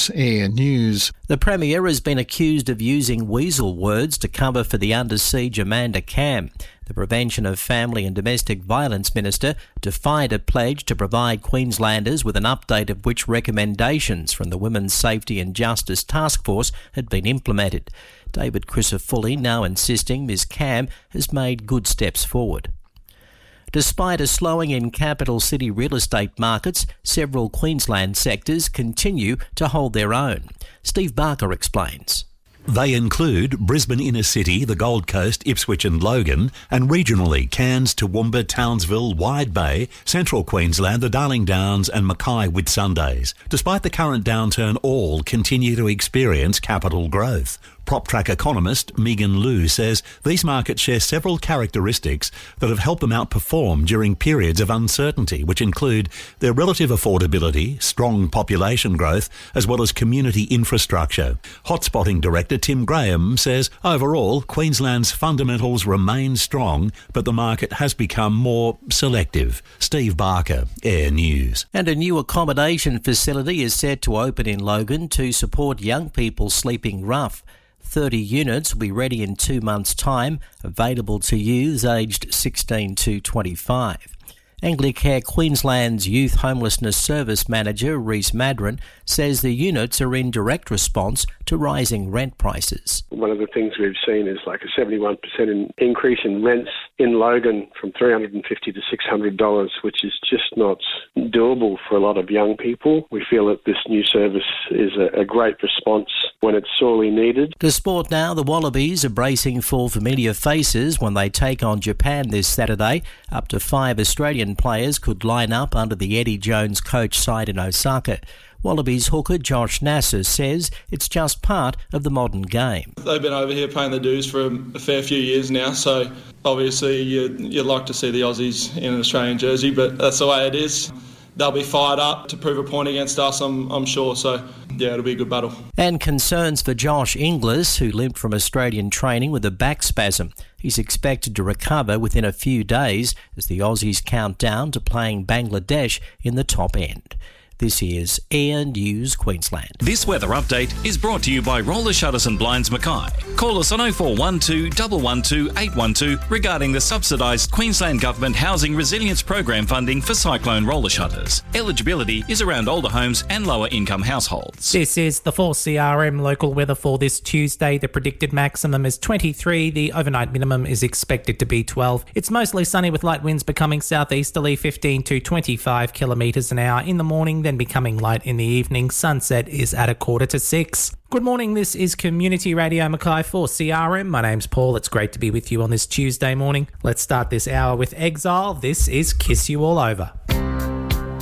is Air News. The Premier has been accused of using weasel words to cover for the Under Siege Amanda Cam. The Prevention of Family and Domestic Violence Minister defied a pledge to provide Queenslanders with an update of which recommendations from the Women's Safety and Justice Task Force had been implemented. David Crisafulli now insisting Ms Cam has made good steps forward. Despite a slowing in capital city real estate markets, several Queensland sectors continue to hold their own. Steve Barker explains. They include Brisbane Inner City, the Gold Coast, Ipswich and Logan, and regionally Cairns, Toowoomba, Townsville, Wide Bay, Central Queensland, the Darling Downs and Mackay Whitsundays. Despite the current downturn, all continue to experience capital growth. PropTrack economist Megan Liu says these markets share several characteristics that have helped them outperform during periods of uncertainty, which include their relative affordability, strong population growth, as well as community infrastructure. Hotspotting Director Tim Graham says overall Queensland's fundamentals remain strong, but the market has become more selective. Steve Barker, Air News. And a new accommodation facility is set to open in Logan to support young people sleeping rough. 30 units will be ready in 2 months' time, available to youths aged 16 to 25. Anglicare Queensland's Youth Homelessness Service Manager, Reece Madron, says the units are in direct response to rising rent prices. One of the things we've seen is like a 71% increase in rents in Logan from $350 to $600, which is just not doable for a lot of young people. We feel that this new service is a great response when it's sorely needed. To sport now, the Wallabies are bracing for familiar faces when they take on Japan this Saturday. Up to 5 Australian players could line up under the Eddie Jones coach side in Osaka. Wallabies hooker Josh Nasser says it's just part of the modern game. They've been over here paying the dues for a fair few years now, so obviously you'd like to see the Aussies in an Australian jersey, but that's the way it is. They'll be fired up to prove a point against us, I'm sure. So, yeah, it'll be a good battle. And concerns for Josh Inglis, who limped from Australian training with a back spasm. He's expected to recover within a few days as the Aussies count down to playing Bangladesh in the top end. This is Air News Queensland. This weather update is brought to you by Roller Shutters and Blinds Mackay. Call us on 0412 112 812 regarding the subsidised Queensland Government Housing Resilience Program funding for cyclone roller shutters. Eligibility is around older homes and lower income households. This is the 4CRM local weather for this Tuesday. The predicted maximum is 23. The overnight minimum is expected to be 12. It's mostly sunny with light winds becoming southeasterly 15 to 25 kilometres an hour in the morning, then becoming light in the evening. Sunset is at 5:45. Good morning, this is Community Radio Mackay for CRM. My name's Paul. It's great to be with you on this Tuesday morning. Let's start this hour with Exile. This is Kiss You All Over.